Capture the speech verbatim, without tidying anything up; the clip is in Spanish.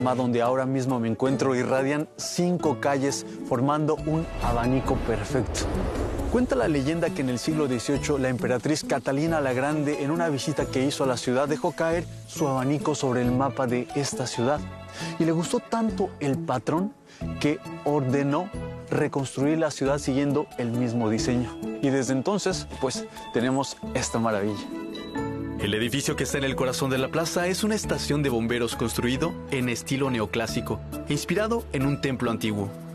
donde ahora mismo me encuentro irradian cinco calles formando un abanico perfecto. Cuenta la leyenda que en el siglo dieciocho la emperatriz Catalina la Grande, en una visita que hizo a la ciudad, dejó caer su abanico sobre el mapa de esta ciudad. Y le gustó tanto el patrón que ordenó reconstruir la ciudad siguiendo el mismo diseño. Y desde entonces, pues, tenemos esta maravilla. El edificio que está en el corazón de la plaza es una estación de bomberos construido en estilo neoclásico, inspirado en un templo antiguo.